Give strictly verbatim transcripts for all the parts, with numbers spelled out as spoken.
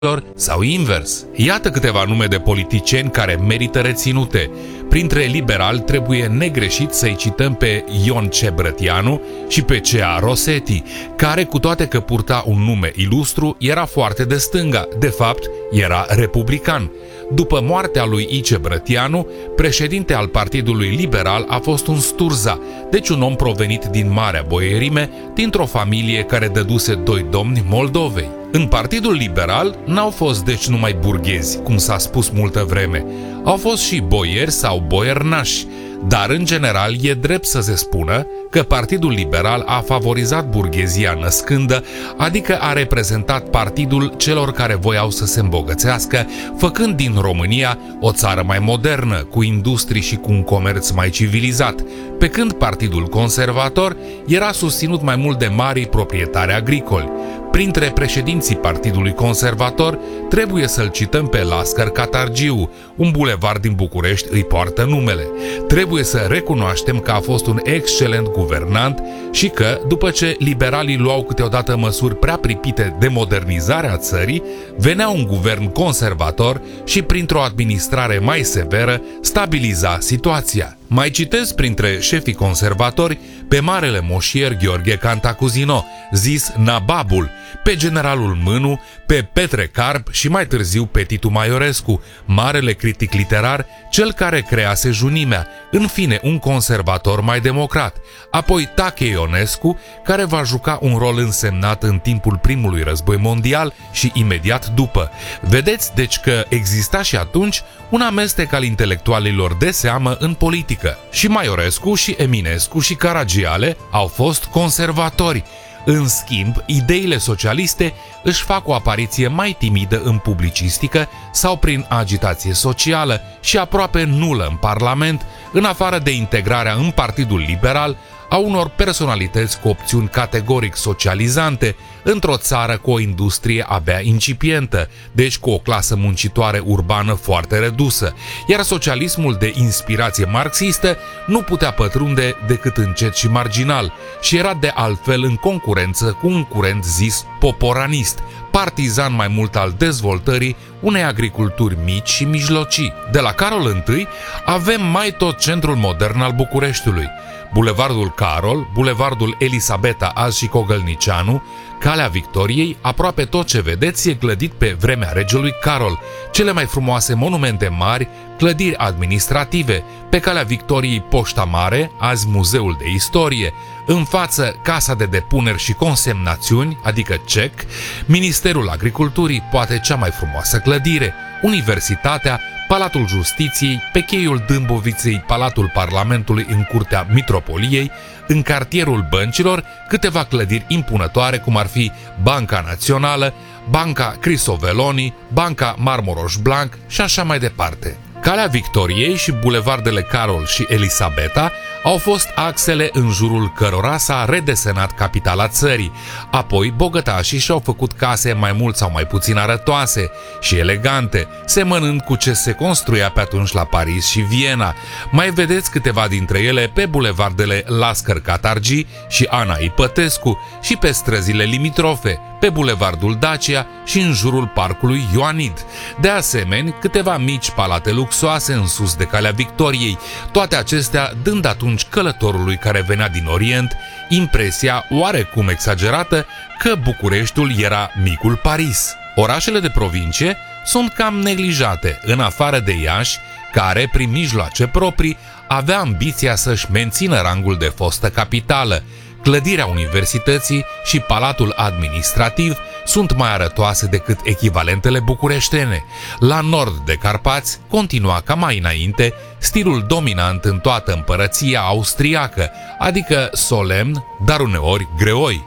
sau invers. Iată câteva nume de politicieni care merită reținute. Printre liberali trebuie negreșit să-i cităm pe Ion C. Brătianu și pe C A. Rosetti, care, cu toate că purta un nume ilustru, era foarte de stânga, de fapt, era republican. După moartea lui I C. Brătianu, președinte al Partidului Liberal a fost un Sturza, deci un om provenit din Marea Boierime, dintr-o familie care dăduse doi domni Moldovei. În Partidul Liberal n-au fost deci numai burghezi, cum s-a spus multă vreme. Au fost și boieri sau boiernași, dar în general e drept să se spună că Partidul Liberal a favorizat burghezia născândă, adică a reprezentat partidul celor care voiau să se îmbogățească, făcând din România o țară mai modernă, cu industrii și cu un comerț mai civilizat, pe când Partidul Conservator era susținut mai mult de marii proprietari agricoli. Printre președinții Partidului Conservator trebuie să-l cităm pe Lascar Catargiu, un bulevard din București îi poartă numele. Trebuie să recunoaștem că a fost un excelent guvernant și că, după ce liberalii luau câteodată măsuri prea pripite de modernizare a țării, venea un guvern conservator și, printr-o administrare mai severă, stabiliza situația. Mai citesc printre șefii conservatori pe marele moșier Gheorghe Cantacuzino, zis Nababul, pe generalul Mânu, pe Petre Carp și mai târziu pe Titu Maiorescu, marele critic literar, cel care crease Junimea, în fine un conservator mai democrat, apoi Tache Ionescu, care va juca un rol însemnat în timpul primului război mondial și imediat după. Vedeți deci că exista și atunci un amestec al intelectualilor de seamă în politică. Și Maiorescu și Eminescu și Caragiale au fost conservatori. În schimb, ideile socialiste își fac o apariție mai timidă în publicistică sau prin agitație socială și aproape nulă în Parlament, în afară de integrarea în Partidul Liberal a unor personalități cu opțiuni categoric socializante într-o țară cu o industrie abia incipientă, deci cu o clasă muncitoare urbană foarte redusă, iar socialismul de inspirație marxistă nu putea pătrunde decât încet și marginal și era de altfel în concurență cu un curent zis poporanist, partizan mai mult al dezvoltării unei agriculturi mici și mijlocii. De la Carol I avem mai tot centrul modern al Bucureștiului, Bulevardul Carol, Bulevardul Elisabeta azi și Cogălnicianu, Calea Victoriei, aproape tot ce vedeți e clădit pe vremea regelui Carol, cele mai frumoase monumente mari, clădiri administrative, pe Calea Victoriei Poșta Mare, azi Muzeul de Istorie, în față Casa de Depuneri și Consemnațiuni, adică C E C, Ministerul Agriculturii, poate cea mai frumoasă clădire, Universitatea, Palatul Justiției, pe cheiul Dâmboviței, Palatul Parlamentului în Curtea Mitropoliei, în cartierul Băncilor, câteva clădiri impunătoare, cum ar fi Banca Națională, Banca Crisoveloni, Banca Marmoroș Blanc și așa mai departe. Calea Victoriei și bulevardele Carol și Elisabeta au fost axele în jurul cărora s-a redesenat capitala țării. Apoi bogătașii și-au făcut case mai mult sau mai puțin arătoase și elegante, semănând cu ce se construia pe atunci la Paris și Viena. Mai vedeți câteva dintre ele pe bulevardele Lascar Catargi și Ana Ipătescu și pe străzile limitrofe, pe bulevardul Dacia și în jurul parcului Ioanid. De asemenea, câteva mici palate luxoase în sus de Calea Victoriei, toate acestea dând atunci călătorului care venea din Orient impresia oarecum exagerată că Bucureștiul era micul Paris. Orașele de provincie sunt cam neglijate, în afară de Iași, care, prin mijloace proprii, avea ambiția să-și mențină rangul de fostă capitală. Clădirea universității și palatul administrativ sunt mai arătoase decât echivalentele bucureștene. La nord de Carpați continua ca mai înainte stilul dominant în toată împărăția austriacă, adică solemn, dar uneori greoi.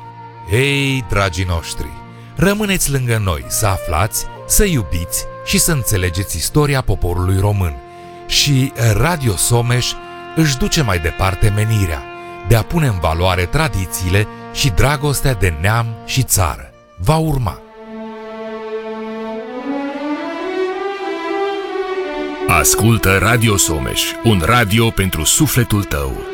Ei, dragii noștri, rămâneți lângă noi să aflați, să iubiți și să înțelegeți istoria poporului român. Și Radio Someș își duce mai departe menirea de a pune în valoare tradițiile și dragostea de neam și țară. Va urma. Ascultă Radio Someș, un radio pentru sufletul tău.